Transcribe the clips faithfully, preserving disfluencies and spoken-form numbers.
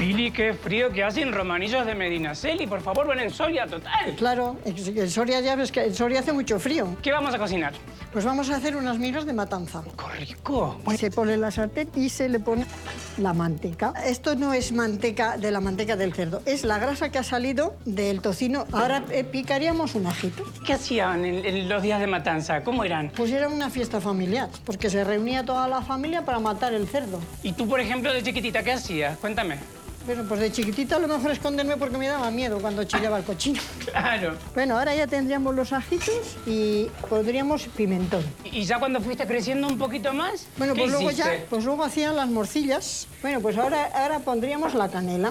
Pili, qué frío que hace en Romanillos de Medinaceli. Por favor, ven en Soria total. Claro, en Soria ya ves que en Soria hace mucho frío. ¿Qué vamos a cocinar? Pues vamos a hacer unas migas de matanza. ¡Qué rico! Se pone la sartén y se le pone la manteca. Esto no es manteca de la manteca del cerdo, es la grasa que ha salido del tocino. Ahora eh, picaríamos un ajito. ¿Qué hacían en, en los días de matanza? ¿Cómo eran? Pues era una fiesta familiar, porque se reunía toda la familia para matar el cerdo. ¿Y tú, por ejemplo, de chiquitita, qué hacías? Cuéntame. Bueno, pues de chiquitita a lo mejor esconderme porque me daba miedo cuando chillaba el cochino. Claro. Bueno, ahora ya tendríamos los ajitos y pondríamos pimentón. ¿Y ya cuando fuiste creciendo un poquito más? Bueno, ¿qué pues luego hiciste? ya, pues luego hacían las morcillas. Bueno, pues ahora, ahora pondríamos la canela.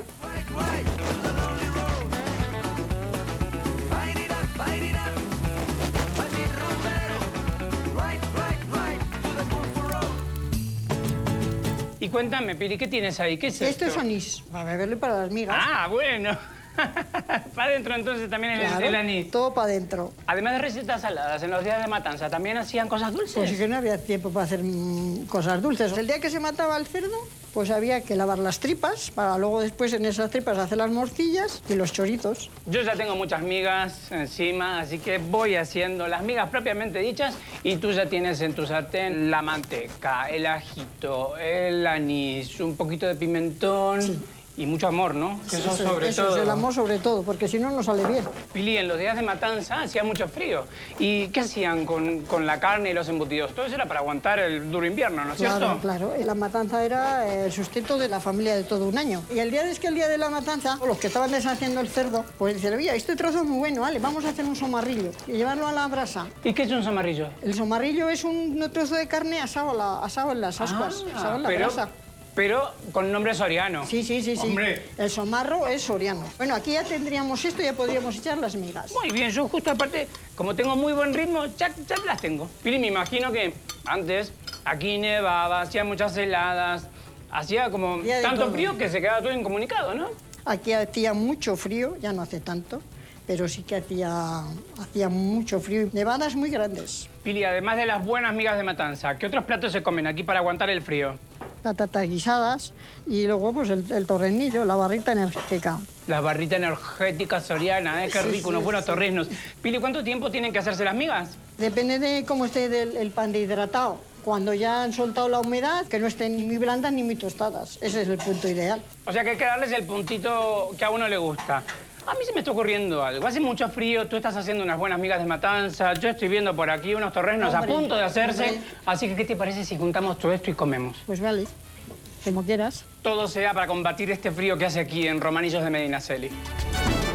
Y cuéntame, Pili, ¿qué tienes ahí? ¿Qué es esto? Esto es anís, para beberle para las migas. Ah, bueno. Para adentro entonces también el, Claro, el anís. todo para adentro. Además de recetas saladas, en los días de matanza, ¿también hacían cosas dulces? Pues sí que no había tiempo para hacer mm, cosas dulces. El día que se mataba el cerdo, pues había que lavar las tripas, para luego después en esas tripas hacer las morcillas y los choritos. Yo ya tengo muchas migas encima, así que voy haciendo las migas propiamente dichas y tú ya tienes en tu sartén la manteca, el ajito, el anís, un poquito de pimentón... Sí. Y mucho amor, ¿no? Sí, Eso eso, sobre eso todo. es el amor sobre todo, porque si no, no sale bien. Pili, en los días de matanza hacía mucho frío. ¿Y qué hacían con, con la carne y los embutidos? Todo eso era para aguantar el duro invierno, ¿no es Claro, cierto? claro. La matanza era el sustento de la familia de todo un año. Y el día es que el día de la matanza, los que estaban deshaciendo el cerdo, pues dicen, oye, este trozo es muy bueno, vale, vamos a hacer un somarrillo y llevarlo a la brasa. ¿Y qué es un somarrillo? El somarrillo es un trozo de carne asado, a la- asado en las ascuas, Ah, asado en la pero, brasa. pero con nombre soriano. Sí, sí, sí, sí. Hombre. El somarro es soriano. Bueno, aquí ya tendríamos esto y ya podríamos echar las migas. Muy bien, yo justo aparte, como tengo muy buen ritmo, ya, ya las tengo. Pili, me imagino que antes aquí nevaba, hacía muchas heladas, hacía como Había de tanto todo. frío que se quedaba todo incomunicado, ¿no? Aquí hacía mucho frío, ya no hace tanto, pero sí que hacía, hacía mucho frío y nevadas muy grandes. Pili, además de las buenas migas de matanza, ¿qué otros platos se comen aquí para aguantar el frío? Patatas guisadas y luego pues el, el torrenillo, la barrita energética. La barrita energética soriana, ¿eh? Qué Sí, rico, sí, unos buenos sí. torreznos. Pili, ¿cuánto tiempo tienen que hacerse las migas? Depende de cómo esté del- el pan de hidratado. Cuando ya han soltado la humedad, que no estén ni muy blandas ni muy tostadas. Ese es el punto ideal. O sea que hay que darles el puntito que a uno le gusta. A mí se me está ocurriendo algo. Hace mucho frío, tú estás haciendo unas buenas migas de matanza, yo estoy viendo por aquí unos torreznos Hombre, a punto de hacerse. hombre. Así que, ¿qué te parece si juntamos todo esto y comemos? Pues vale, como quieras. Todo sea para combatir este frío que hace aquí en Romanillos de Medinaceli.